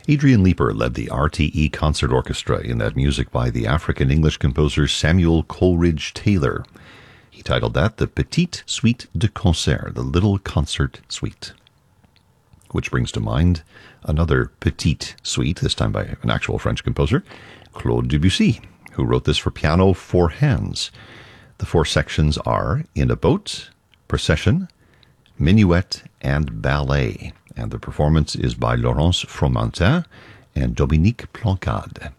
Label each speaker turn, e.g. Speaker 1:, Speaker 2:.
Speaker 1: Adrian Leeper led the RTE Concert Orchestra in that music by the African-English composer Samuel Coleridge Taylor. He titled that the Petite Suite de Concert, the Little Concert Suite. Which brings to mind another Petite Suite, this time by an actual French composer, Claude Debussy, who wrote this for piano, four hands. The four sections are In a Boat, Procession, Minuet, and Ballet. And the performance is by Laurence Fromentin and Dominique Plancade.